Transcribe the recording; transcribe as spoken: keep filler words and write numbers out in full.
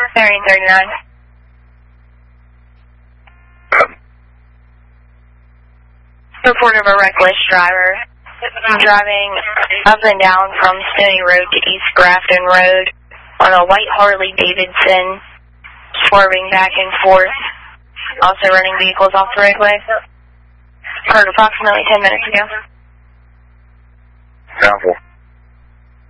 Bearing thirty-nine. Report of a reckless driver driving up and down from Stony Road to East Grafton Road on a white Harley Davidson, swerving back and forth, also running vehicles off the roadway. Occurred approximately ten minutes ago. Council.